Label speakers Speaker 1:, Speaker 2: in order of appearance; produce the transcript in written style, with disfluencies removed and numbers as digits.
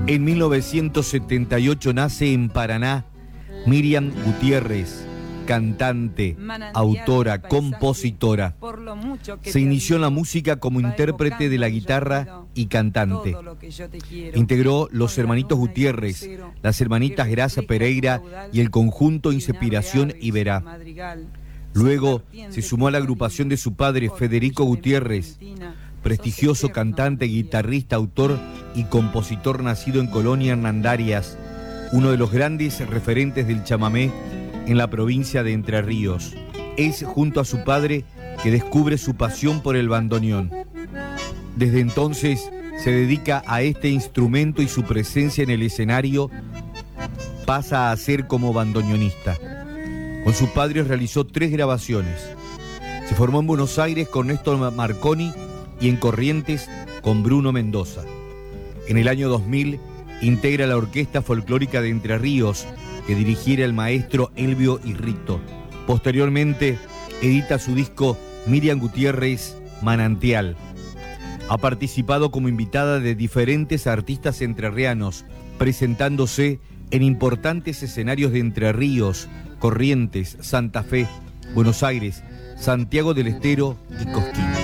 Speaker 1: En 1978 nace en Paraná Miriam Gutiérrez, cantante, autora, compositora. Se inició en la música como intérprete de la guitarra y cantante. Integró Los Hermanitos Gutiérrez, las Hermanitas Grasa Pereira y el conjunto Inspiración Iberá. Luego se sumó a la agrupación de su padre, Federico Gutiérrez, prestigioso cantante, guitarrista, autor y compositor nacido en Colonia Hernandarias, uno de los grandes referentes del chamamé en la provincia de Entre Ríos. Es junto a su padre que descubre su pasión por el bandoneón. Desde entonces se dedica a este instrumento y su presencia en el escenario pasa a ser como bandoneonista. Con su padre realizó 3 grabaciones. Se formó en Buenos Aires con Néstor Marconi y en Corrientes con Bruno Mendoza. En el año 2000 integra la Orquesta Folclórica de Entre Ríos, que dirigiera el maestro Elvio Irrito. Posteriormente edita su disco Miriam Gutiérrez, Manantial. Ha participado como invitada de diferentes artistas entrerrianos, presentándose en importantes escenarios de Entre Ríos, Corrientes, Santa Fe, Buenos Aires, Santiago del Estero y Cosquín.